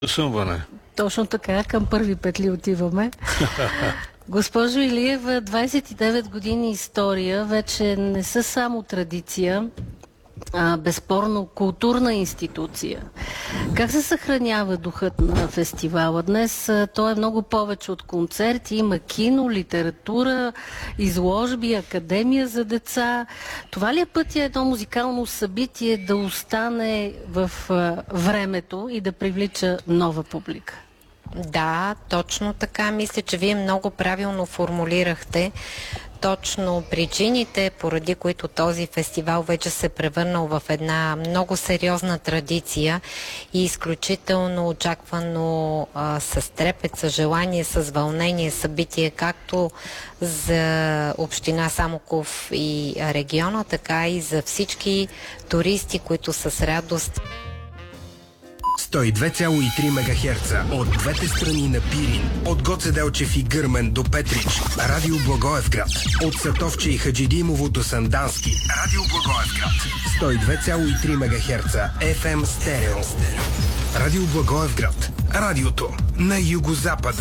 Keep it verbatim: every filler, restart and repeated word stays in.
Съмване. Точно така, към първи петли отиваме. Госпожо Илиева, двадесет и девет години история вече не са само традиция, а безспорно културна институция. Как се съхранява духът на фестивала? Днес той е много повече от концерти. Има кино, литература, изложби, академия за деца. Това ли е пътя едно музикално събитие да остане в времето и да привлича нова публика? Да, точно така. Мисля, че вие много правилно формулирахте точно причините, поради които този фестивал вече се превърнал в една много сериозна традиция и изключително очаквано а, с трепет, с желание, с вълнение събитие, както за община Самоков и региона, така и за всички туристи, които с радост сто и две цяло и три мегахерца от двете страни на Пирин, от Гоце Делчев и Гърмен до Петрич, Радио Благоевград, от Сатовче и Хаджидимово до Сандански, Радио Благоевград, сто и две цяло и три мегахерца еф ем стерео. Радио Благоевград, радиото на югозапада.